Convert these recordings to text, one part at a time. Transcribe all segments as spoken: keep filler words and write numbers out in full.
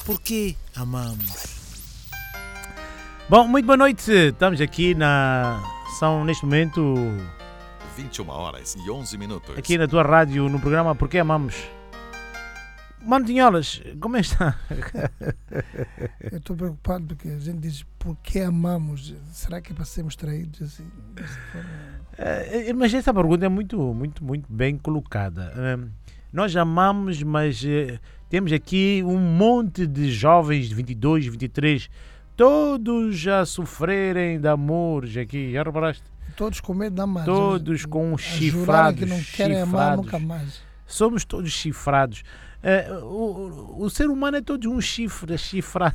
Porque amamos. Bom, muito boa noite. Estamos aqui na... São, neste momento... vinte e uma horas e onze minutos. Aqui na tua rádio, no programa Porque Amamos. Mano Tinholas, como é que está? Eu estou preocupado porque a gente diz porque amamos. Será que é para sermos traídos assim? Uh, mas essa pergunta é muito, muito, muito bem colocada. Uh, nós amamos, mas uh, temos aqui um monte de jovens de vinte e dois, vinte e três, todos a sofrerem de amores aqui. Já reparaste? Todos com medo de amar. Todos com chifrados. Que não querem chifrados. amar nunca mais. Somos todos chifrados. Uh, o, o ser humano é todo um chifre, chifrado.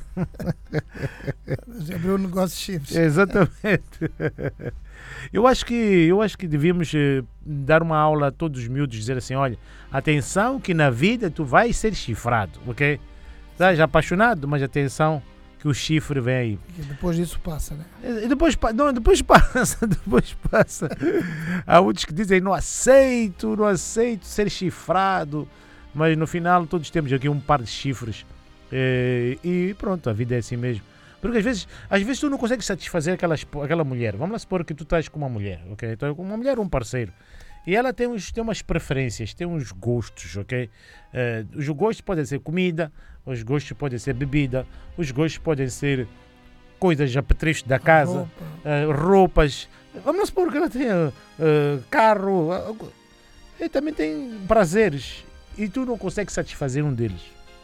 Já abriu um negócio de chifres. Exatamente. Eu acho que, eu acho que devíamos uh, dar uma aula a todos os miúdos, dizer assim, olha, atenção que na vida tu vais ser chifrado, ok? Estás apaixonado, mas atenção que o chifre vem aí. E depois disso passa, né? E depois, não, depois passa, depois passa. Há outros que dizem, não aceito, não aceito ser chifrado. Mas no final todos temos aqui um par de chifres e, e pronto, a vida é assim mesmo. Porque às vezes, às vezes tu não consegues satisfazer aquela, aquela mulher. Vamos lá supor que tu estás com uma mulher, ok? Então, com uma mulher ou um parceiro. E ela tem, uns, tem umas preferências, tem uns gostos, ok? Uh, os gostos podem ser comida, os gostos podem ser bebida, os gostos podem ser coisas apetrechos da casa, Roupa. uh, roupas. Vamos lá supor que ela tenha uh, carro. Uh, e também tem prazeres. E tu não consegues satisfazer um deles.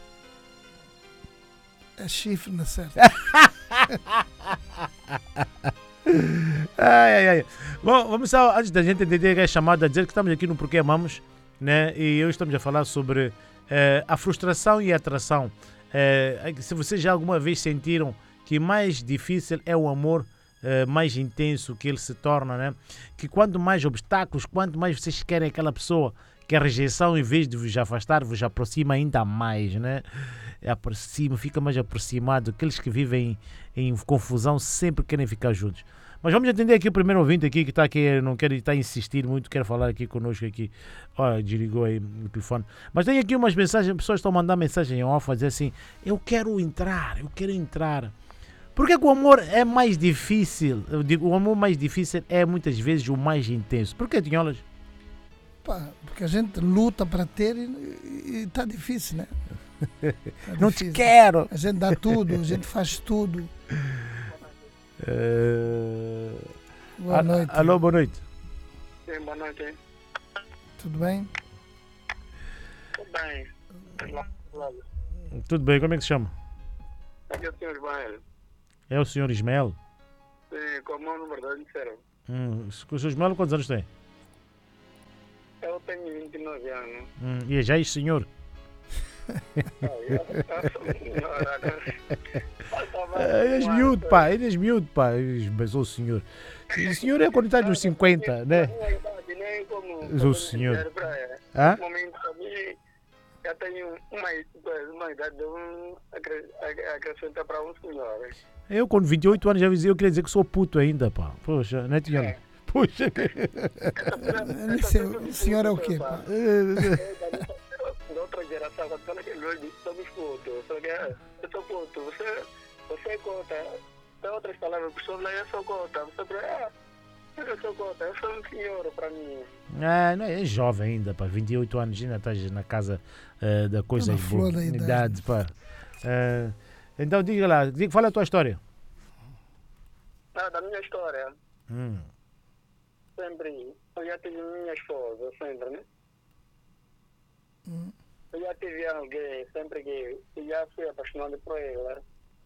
É chifre na certa. ai, ai, ai. Bom, vamos só, antes da gente entender que é chamada, dizer que estamos aqui no Porque Amamos, né? E hoje estamos a falar sobre eh, a frustração e a atração. Eh, se vocês já alguma vez sentiram que mais difícil é o amor, eh, mais intenso que ele se torna, né? Que quanto mais obstáculos, quanto mais vocês querem aquela pessoa, que a rejeição, em vez de vos afastar, vos aproxima ainda mais, né? Aproxima, fica mais aproximado. Aqueles que vivem em, em confusão sempre querem ficar juntos. Mas vamos entender aqui o primeiro ouvinte aqui que está aqui, não quer estar a insistir muito, quer falar aqui connosco aqui. Olha, desligou aí o telefone. Mas tem aqui umas mensagens, pessoas estão a mandar mensagem em off, a dizer assim, eu quero entrar, eu quero entrar. Por que o amor é mais difícil? Eu digo, o amor mais difícil é muitas vezes o mais intenso. Por que, Tinholas? Pá, porque a gente luta para ter e está difícil, né? Tá não difícil. te quero. A gente dá tudo, a gente faz tudo. Uh... Boa a, noite. Alô, boa noite. Sim, boa noite. Tudo bem? Tudo bem. Tudo bem, como é que se chama? Aqui é o senhor Ismael. É o senhor Ismael? Sim, com o meu número de disseram. Hum, o senhor Ismael quantos anos tem? Eu tenho vinte e nove anos. Hum, e já é senhor? Ele é miúdo, pá, ele é miúdo, pá. Mas o senhor. O senhor é quando está nos cinquenta, né? O senhor. Hã? No momento, já tenho uma, uma idade de um, acrescentar para um senhor. Eu, com vinte e oito anos, já dizia, eu queria dizer que sou puto ainda, pá. Poxa, não é, Tinholas? Puxa. O senhor é o quê, pá? Da outra geração, quando fala que nós somos putos, só que eu sou puto, você, você é cota. Tem outras palavras, pessoas lá, eu sou cota. Você é, eu sou cota, eu sou um senhor para mim. Ah, não, é jovem ainda, pá. vinte e oito anos, ainda estás na casa uh, da coisa na flor da idade, idade, pá. Uh, então, diga lá, diga, fala a tua história. Ah, da minha história. Hum. Sempre, eu já tive minha esposa, sempre, né? Hum. Eu já tive alguém, sempre que eu já fui apaixonado por ela.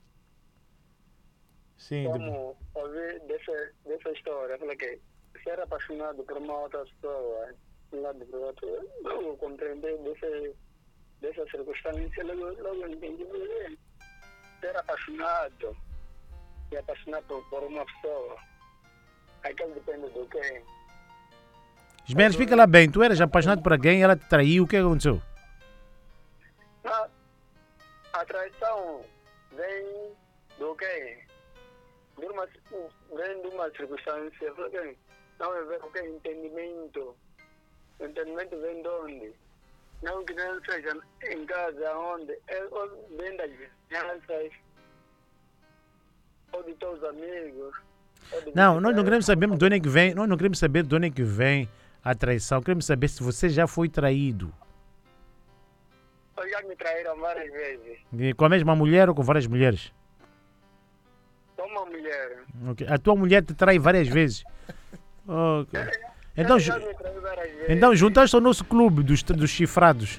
Sim. Como ouvi dessa, dessa história, falei que se era apaixonado por uma outra pessoa, um lado do outro, eu compreendi dessa, dessa circunstância, logo, logo entendi. Ser apaixonado e apaixonado por, por uma pessoa, aquilo depende do quê? Ismael, explica lá bem, tu eras apaixonado por alguém, ela te traiu, o que aconteceu? A, a traição vem do quê? De uma, vem de uma circunstância, não é ver o que? Entendimento. O entendimento vem de onde? Não que não seja em casa onde é bem das vizinhanças, ou de todos os amigos. Não, nós não queremos saber de onde é que vem, nós não queremos saber de onde é que vem a traição. Queremos saber se você já foi traído. Eu já me traíram várias vezes. E com a mesma mulher ou com várias mulheres? Sou uma mulher. Okay. A tua mulher te trai várias vezes. Okay. Então, já me traiu várias vezes. então juntaste ao nosso clube dos, dos chifrados.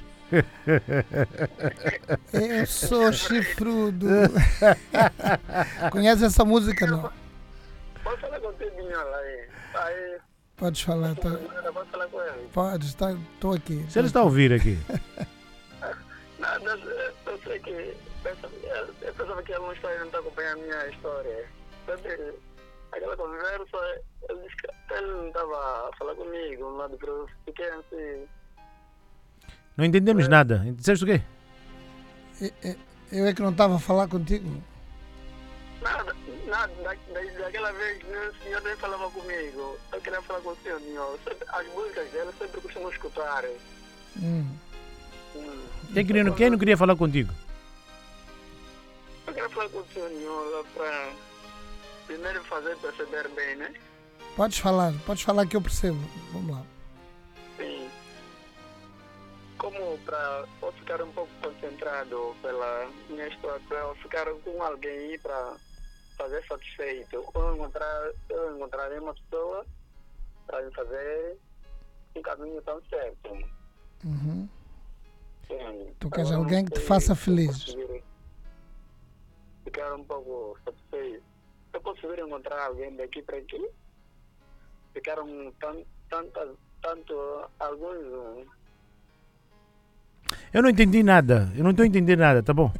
Eu sou chifrudo. Conhece essa música, não? Posso falar contigo, Binhola? Aí. aí. Podes falar, tá? Posso falar com ele? Podes, estou tá, aqui. Se ele está a ouvir aqui. Nada, eu sei que. Eu pensava que ele não está a acompanhar a minha história. Sempre, aquela conversa, ele disse que ele não estava a falar comigo, um lado para eu fiquei assim. Não entendemos é. nada. Disseste o quê? Eu é que não estava a falar contigo. Nada, nada. Da, da, daquela vez o senhor nem falava comigo. Eu queria falar com o senhor. Sempre, as músicas dele sempre costumo escutar. Hum. Hum. Quem, queria, quem não queria falar contigo? Eu queria falar com o senhor para primeiro fazer perceber bem, né? Podes falar, podes falar que eu percebo. Vamos lá. Sim. Como para eu ficar um pouco concentrado pela minha história, para eu ficar com alguém para fazer satisfeito. Eu, encontrar, eu encontrarei uma pessoa para me fazer um caminho tão certo. Uhum. Sim. Tu queres alguém que te faça feliz? Ficar um pouco satisfeito. Se eu conseguir encontrar alguém daqui para aqui, ficaram tanto, tanto, tanto alguns. Eu não entendi nada. Eu não estou a entender nada, tá bom?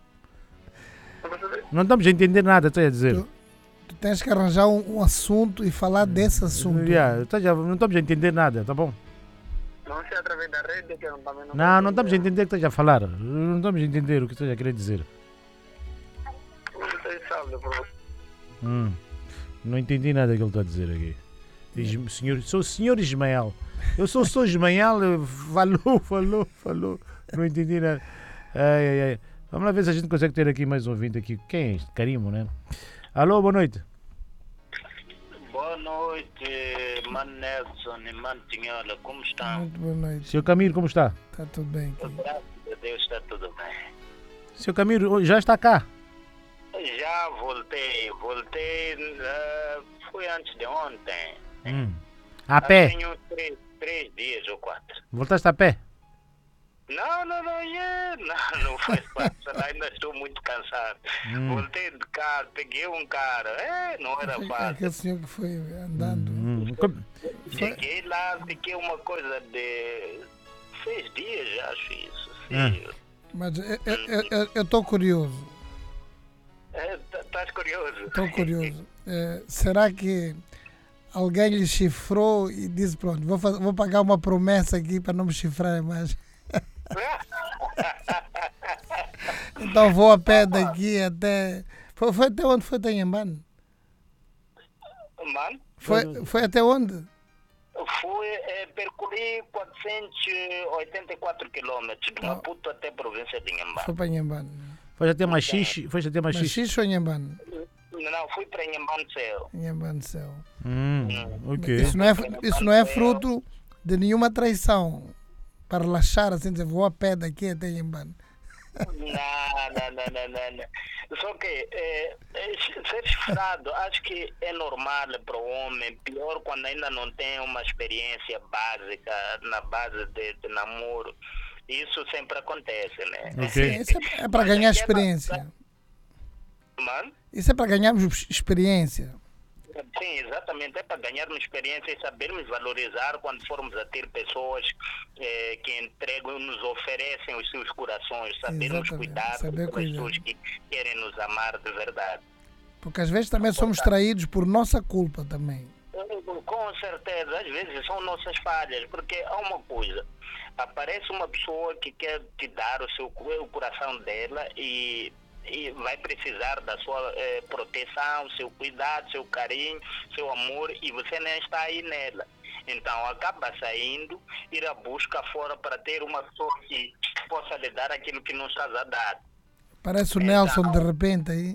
Não estamos a entender nada, estou a dizer. Tu, tu tens que arranjar um, um assunto e falar desse assunto. Yeah, tá, já, não estamos a entender nada, tá bom? Não sei através da rede que eu também não. Não, não estamos a entender o que estás a falar. Não estamos a entender o que estás a querer dizer. Você sabe, por hum, Não entendi nada que ele está a dizer aqui. Diz, senhor, sou o senhor Ismael. Eu sou o senhor Ismael. Falou, falou, falou. Não entendi nada. Ai, ai, ai. Vamos lá ver se a gente consegue ter aqui mais um ouvinte aqui. Quem é este? Carimo, né? Alô, boa noite. Boa noite, Mano Nelson e Mano Tinhola, como estão? Muito boa noite. Senhor Camilo, como está? Está tudo bem aqui. Graças a Deus está tudo bem. Senhor Camilo, já está cá? Já voltei, voltei, uh, foi antes de ontem. Hum. A pé? Tenho três, três dias ou quatro. Voltaste a pé? Não, não, não, yeah. não, não foi fácil, ainda estou muito cansado. Hum. Voltei de carro, peguei um cara, é, não era fácil. Aquele senhor que foi andando. Hum. Cheguei lá, fiquei uma coisa de seis dias, acho isso. Hum. Mas eu estou curioso. Estás é, curioso? Estou curioso. É, será que alguém lhe chifrou e disse, pronto, vou, fazer, vou pagar uma promessa aqui para não me chifrar mais? Então vou a pé daqui até... Foi, foi até onde? Foi até Inhambane? Mano? Foi, foi até onde? Fui, é, percorri quatrocentos e oitenta e quatro quilômetros de Maputo até a província de Inhambane. Foi para Inhambane. Foi até Machixe? Foi até Machixe? Machixe ou Inhambane? Não, fui para Inhambane Céu. Inhambane Céu. Hum, ok. Isso não é, isso não é fruto de nenhuma traição. Para relaxar, assim, dizer, vou a pé daqui até Inhambane. Não, não, não, não, não, não. Só que é, é, ser chifrado, acho que é normal para o homem, pior quando ainda não tem uma experiência básica na base de, de namoro. Isso sempre acontece, né? Okay. Sim, isso é, é para ganhar experiência. Mano? Isso é para ganharmos experiência. Sim, exatamente. É para ganharmos experiência e sabermos valorizar quando formos a ter pessoas eh, que entregam, nos oferecem os seus corações. Sabermos cuidar das pessoas que querem nos amar de verdade. Porque às vezes também somos traídos por nossa culpa também. Com certeza, às vezes são nossas falhas, porque há uma coisa, aparece uma pessoa que quer te dar o seu o coração dela e, e vai precisar da sua eh, proteção, seu cuidado, seu carinho, seu amor, e você nem está aí nela. Então acaba saindo, ir à busca fora para ter uma pessoa que possa lhe dar aquilo que não estás a dar. Parece o Então, Nelson de repente aí.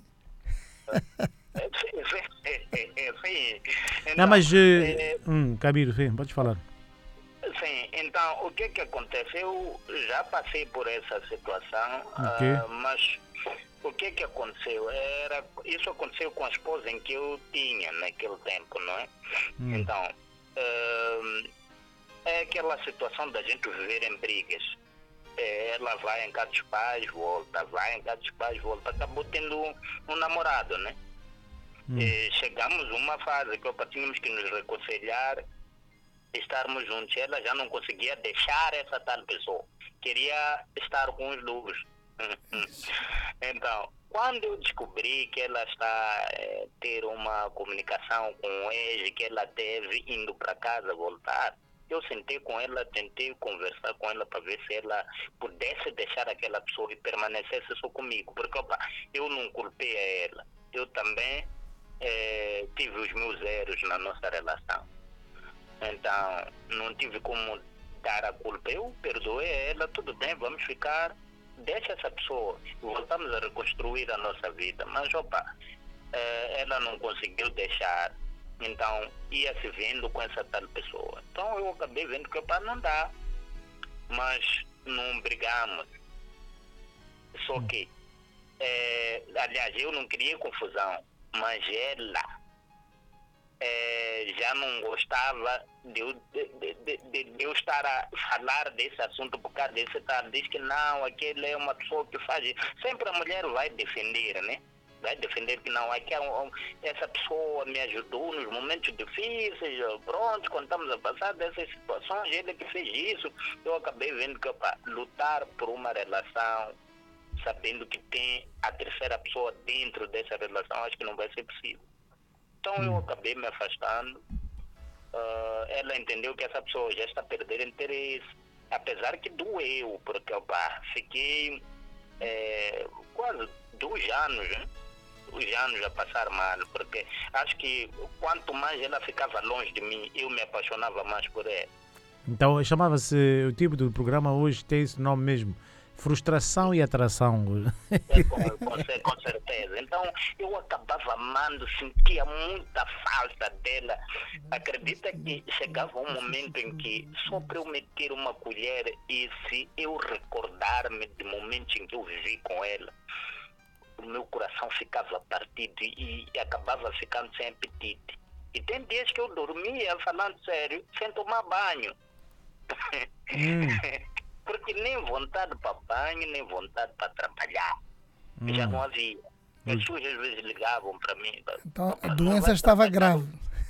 Sim, sim. Então, Não, mas... é, Uh, hum, Camilo, sim, pode falar. sim, então o que que acontece? Eu já passei por essa situação, Ok. ah, mas o que que aconteceu? Era, isso aconteceu com a esposa em que eu tinha naquele tempo, não é? Hum. Então, ah, é aquela situação da gente viver em brigas. É, ela vai em casa dos pais, volta, vai em casa dos pais, volta. Acabou tendo um, um namorado, né? Hum. E chegamos a uma fase que opa, tínhamos que nos reconciliar, estarmos juntos. Ela já não conseguia deixar essa tal pessoa. Queria estar com os dois. Então, quando eu descobri que ela está a é, ter uma comunicação com o ex, que ela teve indo para casa voltar, eu sentei com ela, tentei conversar com ela para ver se ela pudesse deixar aquela pessoa e permanecesse só comigo. Porque opa, eu não culpei a ela. Eu também é, tive os meus erros na nossa relação. Então, não tive como dar a culpa. Eu perdoei ela, tudo bem, vamos ficar. Deixa essa pessoa, voltamos a reconstruir a nossa vida. Mas, opa, é, ela não conseguiu deixar. Então, ia se vendo com essa tal pessoa. Então, eu acabei vendo que, opa, não dá. Mas não brigamos. Só que, é, aliás, eu não queria confusão, mas ela é, já não gostava de eu, de, de, de, de eu estar a falar desse assunto por causa desse tal. Diz que não, aquele é uma pessoa que faz isso. Sempre a mulher vai defender, né? Vai defender que não, aqui, essa pessoa me ajudou nos momentos difíceis, pronto, quando estamos a passar dessas situações, ele que fez isso. Eu acabei vendo que opa, lutar por uma relação, sabendo que tem a terceira pessoa dentro dessa relação, acho que não vai ser possível. Então eu acabei me afastando. Uh, ela entendeu que essa pessoa já está a perder interesse, apesar que doeu, porque opa, fiquei é, quase dois anos, né? Dois anos a passar mal, porque acho que quanto mais ela ficava longe de mim, eu me apaixonava mais por ela. Então, chamava-se, o tipo do programa hoje tem esse nome mesmo, Frustração e Atração. É, com, com, com certeza. Então, eu acabava amando, sentia muita falta dela. Acredita que chegava um momento em que, só para eu meter uma colher e se eu recordar-me de momentos em que eu vivi com ela, o meu coração ficava partido e, e acabava ficando sem apetite. E tem dias que eu dormia, falando sério, sem tomar banho. Hum. Porque nem vontade para banho, nem vontade para trabalhar. Hum. Já não havia. As pessoas às vezes ligavam para mim. Então a doença estava grave.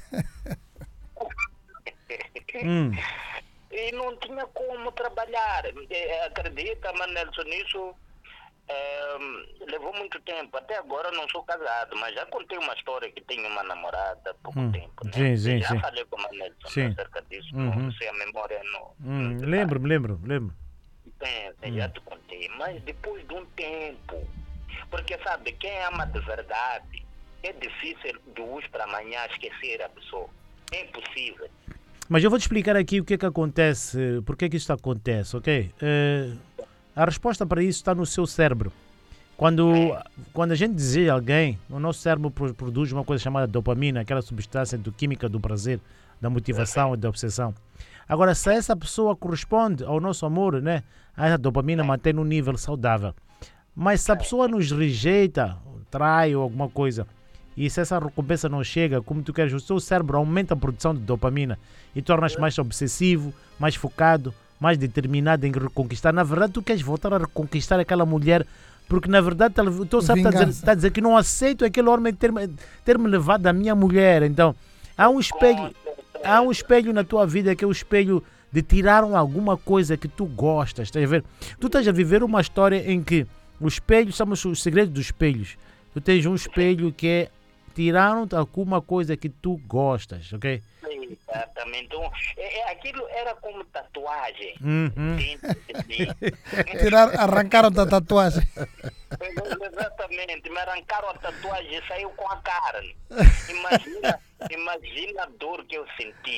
Hum. E não tinha como trabalhar. Acredita, mas Nelson, nisso é, levou muito tempo. Até agora não sou casado, mas já contei uma história que tenho uma namorada há pouco Hum. tempo. Né? Sim, sim, já sim. falei com a Nelson Sim. acerca disso. Uhum. Não sei a memória. Não, Hum. não Lembro-me, lembro, lembro. Tem, tem, já te contei. Mas depois de um tempo, porque sabe, quem ama de verdade, é difícil de hoje para amanhã esquecer a pessoa. É impossível. Mas eu vou te explicar aqui o que é que acontece, por que é que isto acontece, ok? Uh, a resposta para isso está no seu cérebro. Quando, quando a gente deseja alguém, o nosso cérebro produz uma coisa chamada dopamina, aquela substância do química do prazer, da motivação e da obsessão. Agora, se essa pessoa corresponde ao nosso amor, né, a dopamina mantém no nível saudável. Mas se a pessoa nos rejeita, trai ou alguma coisa, e se essa recompensa não chega como tu queres, o seu cérebro aumenta a produção de dopamina e tornas mais obsessivo, mais focado, mais determinado em reconquistar. Na verdade, tu queres voltar a reconquistar aquela mulher, porque na verdade o teu cérebro está a dizer, tá a dizer que não aceito aquele homem ter, ter me levado a minha mulher. Então, há um espelho, há um espelho na tua vida que é o espelho de tiraram alguma coisa que tu gostas, estás a ver? Tu estás a viver uma história em que o espelho, somos os segredos dos espelhos. Tu tens um espelho que é tiraram alguma coisa que tu gostas, ok? Exatamente. Então, é, é, aquilo era como tatuagem. Uhum. Dentro de mim. Tirar, arrancaram da tatuagem. Exatamente, me arrancaram a tatuagem e saiu com a carne. Imagina, imagina a dor que eu senti.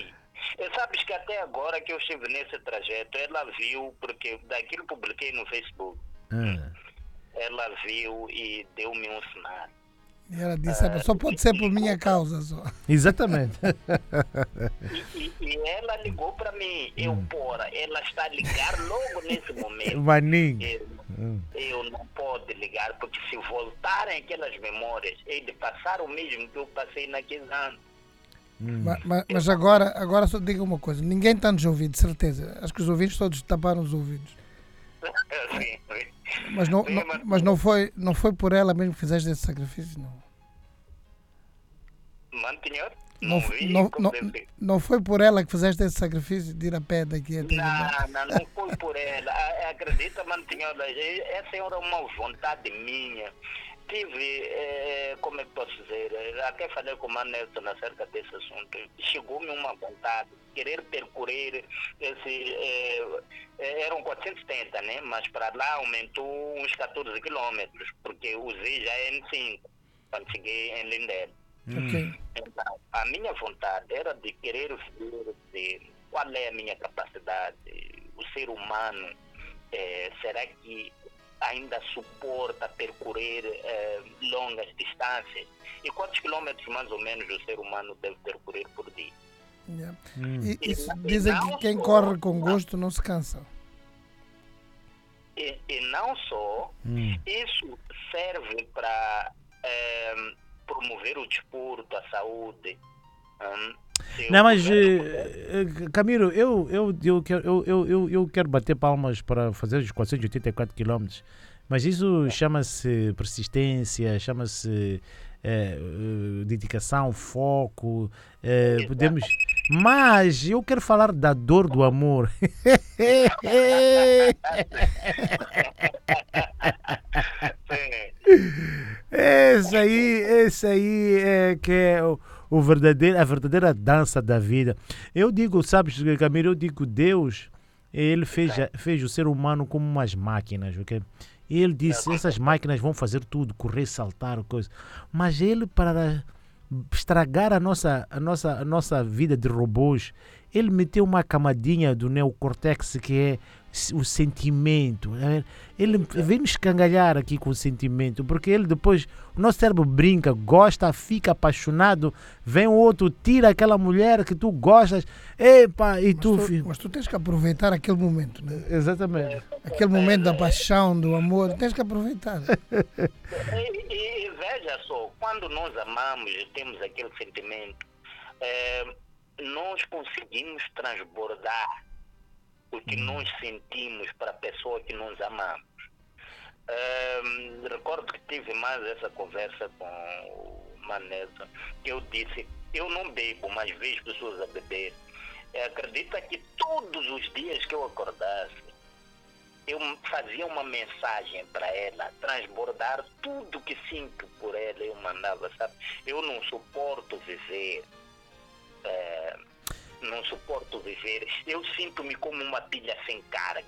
E sabes que até agora que eu estive nesse trajeto, ela viu, porque daquilo publiquei no Facebook, Ah. ela viu e deu-me um sinal. E ela disse, "Ah, só pode ser por minha causa só." Exatamente. E, e- e ela ligou para mim, eu, porra, ela está a ligar logo nesse momento. Maninho. Eu, eu não posso ligar, porque se voltarem aquelas memórias, é de passar o mesmo que eu passei naqueles anos. Ma- ma- Mas, agora, agora só diga uma coisa, ninguém está nos ouvindo, de certeza. Acho que os ouvintes todos taparam os ouvidos. Sim, Mas não, Sim, não- mas- mas não foi, não foi por ela mesmo que fizeste esse sacrifício, não. mano, senhor? Não, Não f- vi, não, como não, deve ser. não foi por ela que fizeste esse sacrifício de ir a pé daqui até lá. Não, não, não foi por ela. A- Acredita, mano, senhora, essa era uma vontade minha. Tive, eh, como é que posso dizer, eh, até falei com o Mano Nelson acerca desse assunto. Chegou-me uma vontade de querer percorrer esse. Eh, eh, eram quatrocentos e setenta, né? Mas para lá aumentou uns catorze quilômetros, porque usei já N cinco quando cheguei em Lindela. Ok. Então, a minha vontade era de querer ver de qual é a minha capacidade. O ser humano, eh, será que ainda suporta percorrer eh, longas distâncias? E quantos quilômetros mais ou menos o ser humano deve percorrer por dia? Yeah. Hum. E, E- isso, e dizem não que quem só- corre com gosto não se cansa. E, e não só, Hum. isso serve para eh, promover o desporto, a saúde. Hum, se o Não, mas governo eh, eh, Camilo, eu, eu, eu, quero, eu, eu, eu, eu quero bater palmas para fazer os quatrocentos e oitenta e quatro quilômetros, mas isso chama-se persistência, chama-se eh, eh, dedicação, foco, eh, Exato. podemos... Mas eu quero falar da dor do amor. Sim. Esse aí, esse aí é que é o, o verdadeiro, a verdadeira dança da vida. Eu digo, sabes, Camilo, eu digo, Deus, ele fez, fez o ser humano como umas máquinas, ok? E ele disse, essas máquinas vão fazer tudo, correr, saltar, coisa. Mas ele, para estragar a nossa, a nossa, a nossa vida de robôs, ele meteu uma camadinha do neocórtex que é o sentimento. Né? Ele vem nos escangalhar aqui com o sentimento, porque ele depois, o nosso cérebro brinca, gosta, fica apaixonado, vem o outro, tira aquela mulher que tu gostas, epa, e Mas tu... tu, fi- mas tu tens que aproveitar aquele momento, né? Exatamente. Aquele momento da paixão, do amor, tens que aproveitar. E, e- e veja só, quando nós amamos e temos aquele sentimento, eh, nós conseguimos transbordar o que nós sentimos para a pessoa que nós amamos. Eh, recordo que tive mais essa conversa com o Manessa, que eu disse, eu não bebo, mas vejo pessoas a beber. Eh, acredita que todos os dias que eu acordasse, eu fazia uma mensagem para ela, transbordar tudo que sinto por ela, eu mandava, sabe? Eu não suporto viver, eh, não suporto viver, eu sinto-me como uma pilha sem carga.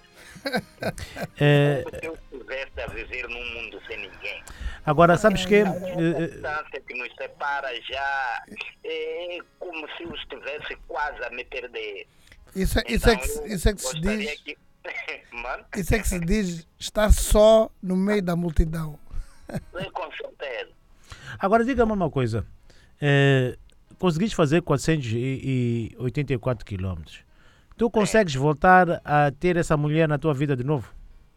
É, Como se eu estivesse a viver num mundo sem ninguém. agora, sabes que... A distância que nos separa já é como se eu estivesse quase a me perder. Isso, é- isso, é, que, Então, se- eu isso é que se gostaria diz, que- Mano, isso é que se diz estar só no meio da multidão. com certeza. Agora, diga-me uma coisa. É, conseguiste fazer quatrocentos e oitenta e quatro quilômetros. Tu consegues voltar a ter essa mulher na tua vida de novo?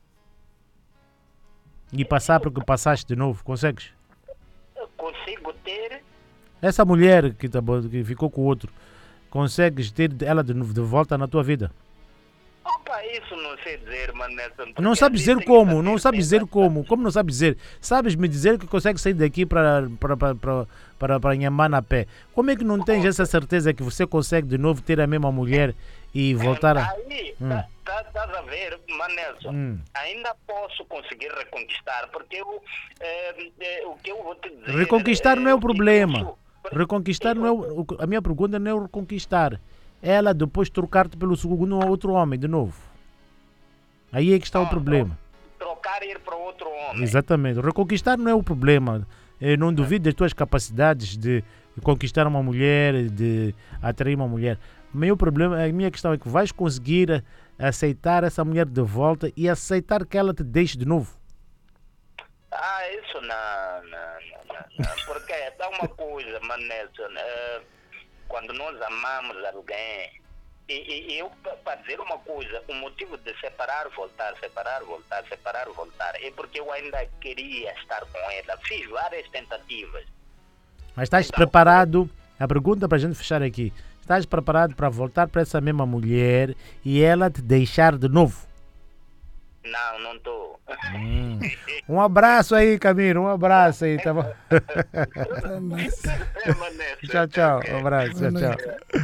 E passar porque passaste de novo? Consegues? Eu consigo ter. Essa mulher que, tá, bo- que ficou com o outro, consegues ter ela de, novo- de volta na tua vida? Opa, isso não sei dizer, mano. Não sabes dizer como, não sabes dizer como. Como não sabes dizer? Sabes me dizer que consegues sair daqui para para para para para, para Inhambane a pé. Como é que não tens essa certeza que você consegue de novo ter a mesma mulher e voltar a... Aí, Hum. tá, tá, tá a ver, Manelson, Hum. ainda posso conseguir reconquistar, porque eu, é, é, o que eu vou te dizer... Reconquistar não é o que problema. eu sou- Reconquistar não é o, o- a minha pergunta não é o reconquistar. Ela depois trocar-te pelo segundo outro homem de novo. Aí é que está o Ah, problema. Trocar e ir para outro homem. Exatamente. Reconquistar não é o problema. Eu não duvido das tuas capacidades de conquistar uma mulher, de atrair uma mulher. O meu problema, a minha questão é que vais conseguir aceitar essa mulher de volta e aceitar que ela te deixe de novo. Ah, isso não, não, não, não, não. Porque dá uma coisa, Manelson, é, quando nós amamos alguém, e, e, e eu, para dizer uma coisa, o motivo de separar, voltar, separar, voltar, separar, voltar, é porque eu ainda queria estar com ela. Fiz várias tentativas. Mas estás Então, preparado, a pergunta para a gente fechar aqui, estás preparado para voltar para essa mesma mulher e ela te deixar de novo? Não, não estou. Hum. Um abraço aí, Camilo, um abraço aí, tá bom? Tá nice. Tchau, tchau, um abraço, tchau, tchau.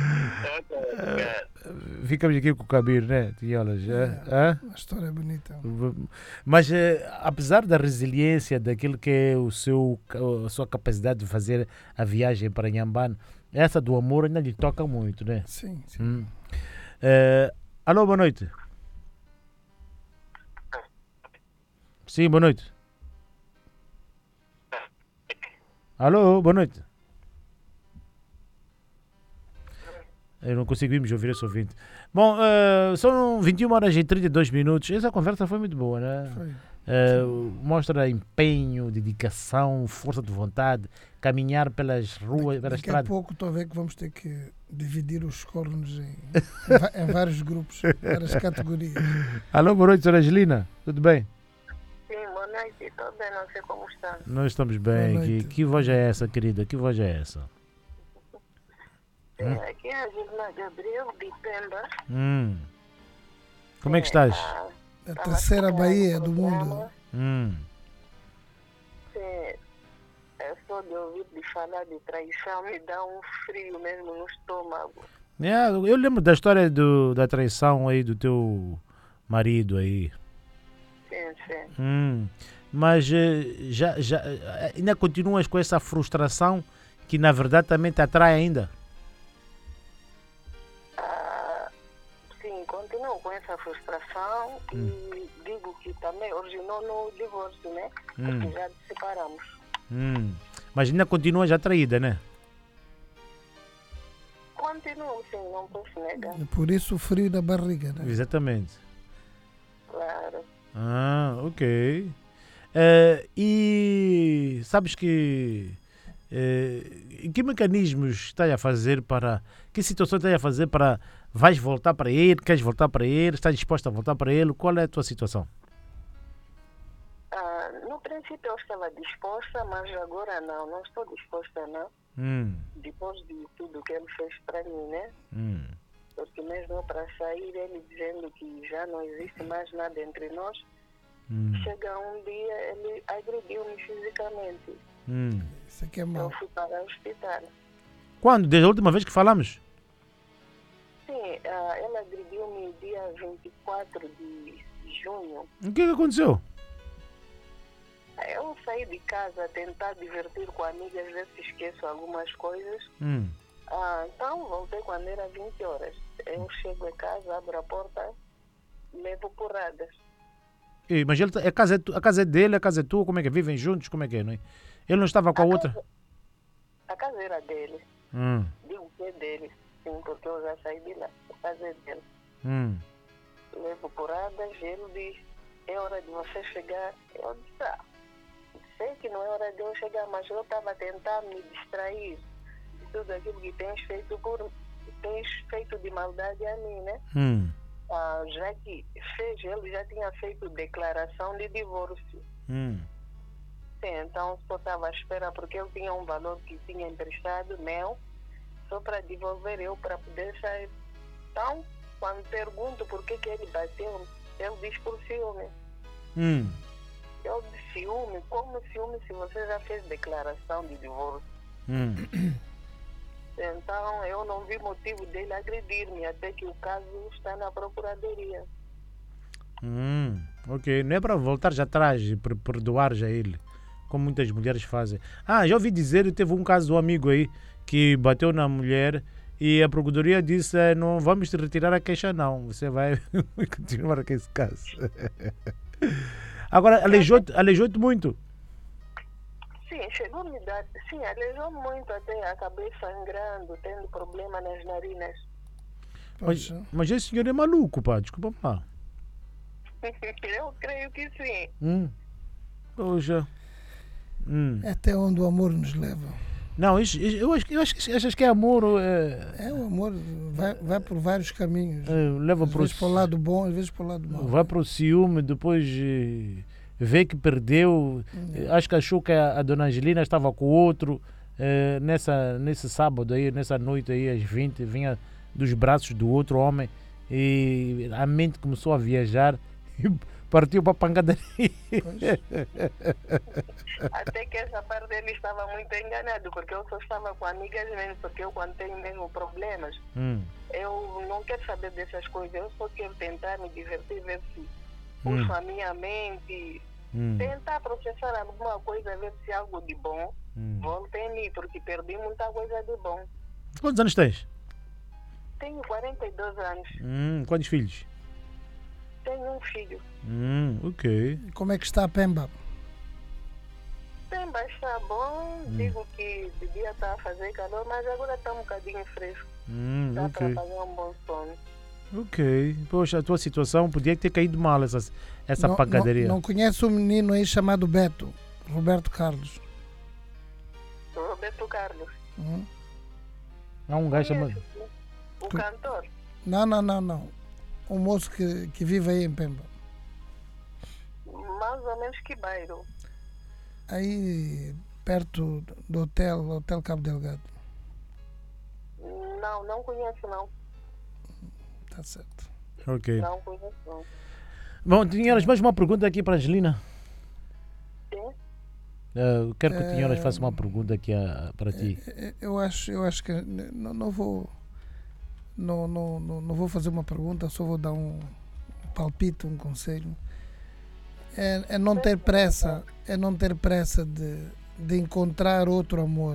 Ficamos aqui com o Camilo, né, Tinholas? É. A história é bonita. Mas eh, apesar da resiliência, daquilo que é o seu, a sua capacidade de fazer a viagem para Inhambane, essa do amor ainda lhe toca muito, né? Sim, sim. Hum. Eh, alô, boa noite. Sim, boa noite. Alô, boa noite. Eu não conseguimos ouvir esse ouvinte. Bom, uh, são vinte e uma horas e trinta e dois minutos. Essa conversa foi muito boa, né? Foi. Uh, mostra empenho, dedicação, força de vontade, caminhar pelas ruas, pelas Daqui a estradas. pouco estou a ver que vamos ter que dividir os cornos em, em va- em vários grupos, várias categorias. Alô, boa noite, senhora Angelina. Tudo bem? Sim, boa noite, estou bem, não sei como está. Nós estamos bem Boa aqui. noite. Que voz é essa, querida? Que voz é essa? Hum. É, aqui é a Gilma Gabriel, de Pemba. Hum. Como é que estás? Ah, A estava terceira acompanhando Bahia o do programa. mundo. Hum. Sim, é só de ouvir de falar de traição, me dá um frio mesmo no estômago. É, eu lembro da história do, da traição aí do teu marido aí. Sim, sim. Hum. Mas eh, já, já, eh, ainda continuas com essa frustração que na verdade também te atrai ainda? Ah, sim, continuo com essa frustração e digo que também originou no divórcio, né? Hum. Porque já separamos. Hum. Mas ainda continuas atraída, né? Continuo, sim, não posso negar, E por isso o frio da barriga, né? Exatamente. claro. Ah, ok. Eh, e sabes que eh, que mecanismos estás a fazer para, que situações estás a fazer para, vais voltar para ele, queres voltar para ele, estás disposta a voltar para ele, qual é a tua situação? Ah, no princípio eu estava disposta, mas agora não, não estou disposta não. Hum, Depois de tudo que ele fez para mim, né? hum, Porque mesmo para sair, ele dizendo que já não existe mais nada entre nós, hum, chega um dia, ele agrediu-me fisicamente. hum. Isso aqui é Eu mau. fui para o hospital. Quando? Desde a última vez que falamos? Sim, ah, ele agrediu-me dia vinte e quatro de junho. O que, que aconteceu? Eu saí de casa a tentar divertir com amigas, ver se esqueço algumas coisas. Hum, Ah, então voltei quando era vinte horas. Eu chego em casa, abro a porta, levo porradas. e, mas ele, tá- a, casa é tu- a casa é dele, a casa é tua, como é que é? Vivem juntos, como é que é? Não é? Ele não estava com a A outra? casa- A casa era dele. Hum, Digo que é dele, sim, porque eu já saí de lá. A casa é dele. hum, Levo porradas, ele diz, é hora de você chegar. Eu disse, ah, sei que não é hora de eu chegar, mas eu estava a tentar me distrair de tudo aquilo que tens feito por tens feito de maldade a mim, né? hum, Ah, já que fez, ele já tinha feito declaração de divórcio. hum. Sim, então só estava à espera porque ele tinha um valor que tinha emprestado, meu, só para devolver eu para poder sair. Então, quando pergunto por que, que ele bateu, ele diz por ciúme. Hum. Eu de ciúme, como ciúme se você já fez declaração de divórcio? Hum. Então eu não vi motivo dele agredir-me, até que o caso está na procuradoria. Hum, ok, não é para voltar já atrás e per- perdoar já ele, como muitas mulheres fazem. Ah, já ouvi dizer, teve um caso de um amigo aí que bateu na mulher e a procuradoria disse, "Eh, não vamos te retirar a queixa não, você vai continuar com esse caso." Agora, aleijou-te aleijou-te muito? Sim, chegou a me dar, sim, aleijou muito até, acabei sangrando, tendo problema nas narinas. Mas, Poxa. mas esse senhor é maluco, pá, desculpa lá. Eu creio que sim. Hum. Poxa. Hum. Até onde o amor nos leva. Não, isso- isso- eu acho, que- eu acho que achas que é amor, é, É, o amor vai, vai por vários caminhos. é, leva Às para o vezes para o lado bom, às vezes para o lado mau. vai para o ciúme, depois eh, vê que perdeu. Eh, Acho que achou que a, a dona Angelina estava com o outro. eh, nessa, nesse sábado aí, nessa noite aí, às vinte, vinha dos braços do outro homem e a mente começou a viajar e partiu para a pancadaria. Até que essa parte ele estava muito enganado, porque eu só estava com amigas mesmo, porque eu quando tenho mesmo problemas, Hum, eu não quero saber dessas coisas, eu só quero tentar me divertir, ver se Hum. puxo a minha mente, hum, tentar processar alguma coisa, ver se algo de bom hum. volta em mim, porque perdi muita coisa de bom. Quantos anos tens? Tenho quarenta e dois anos, Hum, quantos filhos? tenho um filho. Hum, ok. Como é que está a Pemba? Pemba está bom, Hum. digo que devia estar a fazer calor, mas agora está um bocadinho fresco, Hum, dá ok. para fazer um bom sono. Ok. Poxa, a tua situação podia ter caído mal essa, essa não, pancadaria. Não, não conhece um menino aí chamado Beto, Roberto Carlos? Roberto Carlos. Hum? Há um gajo chamado. Conhece, sim? O cantor. Não, não, não, não. Um moço que, que vive aí em Pemba. Mais ou menos que bairro. Aí perto do hotel, Hotel Cabo Delgado. Não, não conheço não. Tá certo. Ok. Não conheço não. Bom, tinhas mais uma pergunta aqui para a Angelina? Sim? Eh, quero que a Eh, senhora faça uma pergunta aqui a- para ti. Eh, Eu acho, eu acho que não, não vou não, não, não, não vou fazer uma pergunta, só vou dar um palpite, um conselho. É, é não ter pressa, é não ter pressa de, de encontrar outro amor.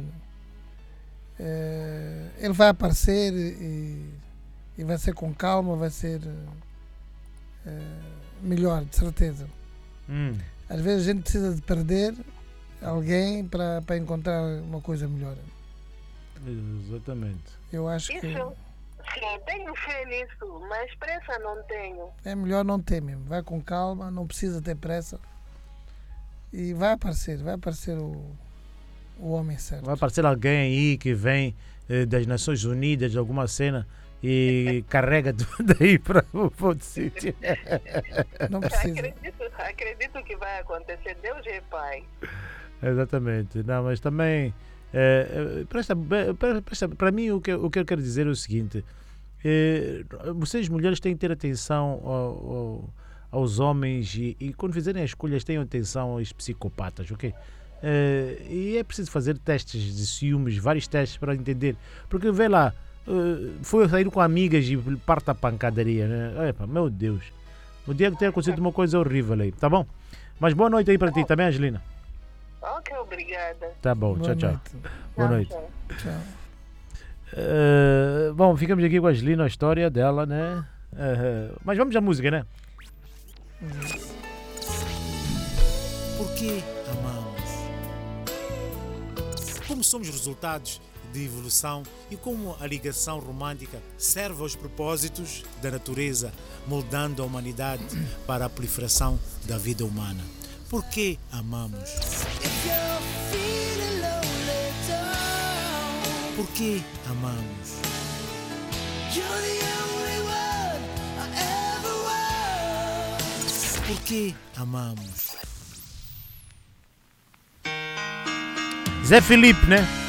É, ele vai aparecer e, e vai ser com calma, vai ser é, melhor, de certeza. Hum, Às vezes a gente precisa de perder alguém para para encontrar uma coisa melhor. exatamente. Eu acho que Isso, sim, tenho fé nisso, mas pressa não tenho. é melhor não ter mesmo. Vai com calma, não precisa ter pressa. E vai aparecer, vai aparecer o, o homem certo. Vai aparecer alguém aí que vem eh, das Nações Unidas, de alguma cena, e carrega tudo aí para o outro sítio. Não precisa. Acredito, acredito que vai acontecer. Deus é Pai. Exatamente. Não, mas também eh, eh, presta, pre- presta, para mim o que, o que eu quero dizer é o seguinte: eh, vocês mulheres têm que ter atenção ao- ao- aos homens e, e quando fizerem as escolhas tenham atenção aos psicopatas, ok? Eh, e é preciso fazer testes de ciúmes, vários testes para entender, porque vê lá, eh, foi sair com amigas e parte a pancadaria, né? Epa, meu Deus, podia ter acontecido uma coisa horrível aí, tá bom? Mas boa noite aí para ti também, Angelina. Ok, obrigada. Tá bom, Boa tchau, tchau. noite. Boa noite. Tchau. Tchau. Eh, bom, ficamos aqui com a Angelina, a história dela, né? Eh, mas vamos à música, né? Por que amamos? Como somos resultados de evolução e como a ligação romântica serve aos propósitos da natureza, moldando a humanidade para a proliferação da vida humana. Por que amamos? Por que amamos? Por que amamos? Zé Felipe, né?